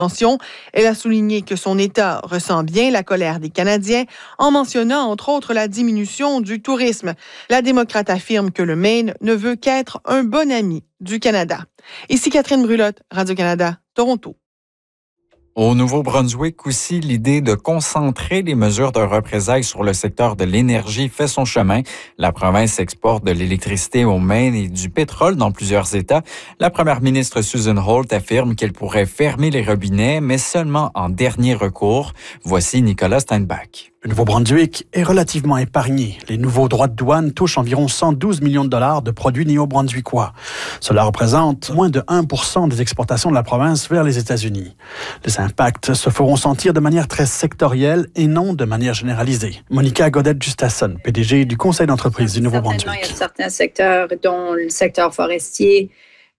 Elle a souligné que son État ressent bien la colère des Canadiens en mentionnant entre autres la diminution du tourisme. La démocrate affirme que le Maine ne veut qu'être un bon ami du Canada. Ici Catherine Brulotte, Radio-Canada, Toronto. Au Nouveau-Brunswick aussi, l'idée de concentrer les mesures de représailles sur le secteur de l'énergie fait son chemin. La province exporte de l'électricité au Maine et du pétrole dans plusieurs États. La première ministre Susan Holt affirme qu'elle pourrait fermer les robinets, mais seulement en dernier recours. Voici Nicolas Steinbach. Le Nouveau-Brunswick est relativement épargné. Les nouveaux droits de douane touchent environ 112 millions de dollars de produits néo-brunswickois. Cela représente moins de 1% des exportations de la province vers les États-Unis. Les impacts se feront sentir de manière très sectorielle et non de manière généralisée. Monica Godet-Gustafson, PDG du Conseil d'entreprise du Nouveau-Brunswick. Il y a certains secteurs, dont le secteur forestier,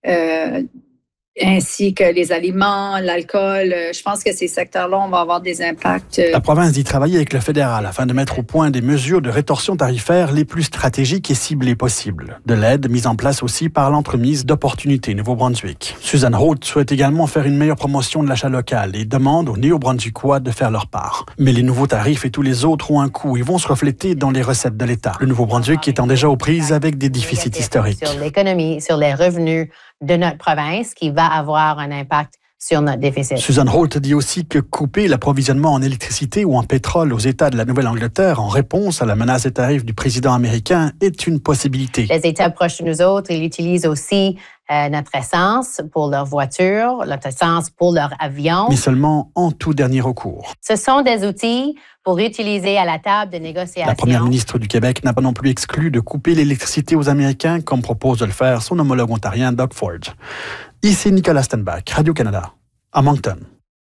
ainsi que les aliments, l'alcool. Je pense que ces secteurs-là, on va avoir des impacts. La province dit travailler avec le fédéral afin de mettre au point des mesures de rétorsion tarifaire les plus stratégiques et ciblées possibles. De l'aide mise en place aussi par l'entremise d'opportunités Nouveau-Brunswick. Susan Holt souhaite également faire une meilleure promotion de l'achat local et demande aux Néo-Brunswickois de faire leur part. Mais les nouveaux tarifs et tous les autres ont un coût et vont se refléter dans les recettes de l'État. Le Nouveau-Brunswick étant déjà aux prises avec des déficits historiques. Sur l'économie, sur les revenus de notre province qui va avoir un impact sur notre déficit. Susan Holt dit aussi que couper l'approvisionnement en électricité ou en pétrole aux États de la Nouvelle-Angleterre en réponse à la menace des tarifs du président américain est une possibilité. Les États proches de nous autres, ils utilisent aussi notre essence pour leurs voitures, notre essence pour leurs avions. Mais seulement en tout dernier recours. Ce sont des outils pour utiliser à la table de négociation. La première ministre du Québec n'a pas non plus exclu de couper l'électricité aux Américains, comme propose de le faire son homologue ontarien Doug Ford. Ici Nicolas Steinbach, Radio-Canada, à Moncton.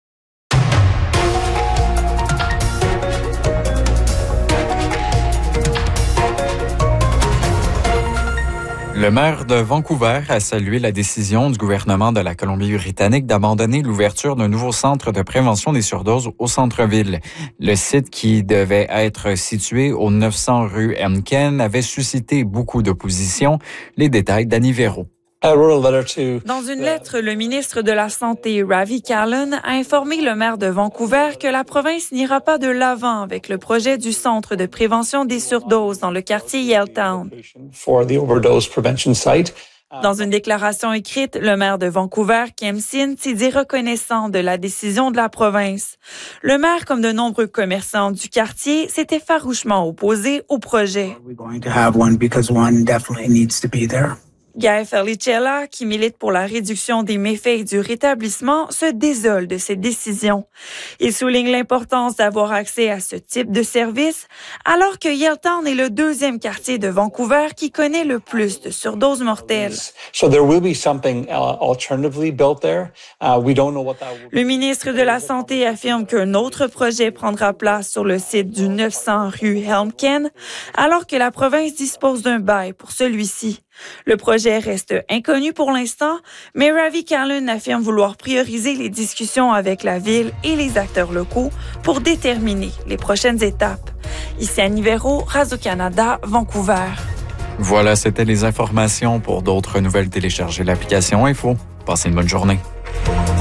Le maire de Vancouver a salué la décision du gouvernement de la Colombie-Britannique d'abandonner l'ouverture d'un nouveau centre de prévention des surdoses au centre-ville. Le site, qui devait être situé au 900 rue Hemken, avait suscité beaucoup d'opposition. Les détails d'Annie Véro. Dans une lettre, le ministre de la Santé, Ravi Kahlon, a informé le maire de Vancouver que la province n'ira pas de l'avant avec le projet du Centre de prévention des surdoses dans le quartier Yaletown. Dans une déclaration écrite, le maire de Vancouver, Kem Sien, s'est dit reconnaissant de la décision de la province. Le maire, comme de nombreux commerçants du quartier, s'était farouchement opposé au projet. Guy Felicella, qui milite pour la réduction des méfaits du rétablissement, se désole de cette décision. Il souligne l'importance d'avoir accès à ce type de service, alors que Yaletown est le deuxième quartier de Vancouver qui connaît le plus de surdoses mortelles. Le ministre de la Santé affirme qu'un autre projet prendra place sur le site du 900 rue Helmken, alors que la province dispose d'un bail pour celui-ci. Le projet reste inconnu pour l'instant, mais Ravi Kahlon affirme vouloir prioriser les discussions avec la ville et les acteurs locaux pour déterminer les prochaines étapes. Ici Annie Véro, Radio-Canada, Vancouver. Voilà, c'était les informations. Pour d'autres nouvelles, téléchargez l'application Info. Passez une bonne journée.